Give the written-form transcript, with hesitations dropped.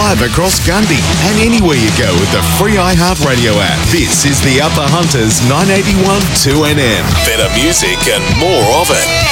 live across Gundy and anywhere you go with the free iHeartRadio app. This is the Upper Hunters 981 2NN. Better music and more of it.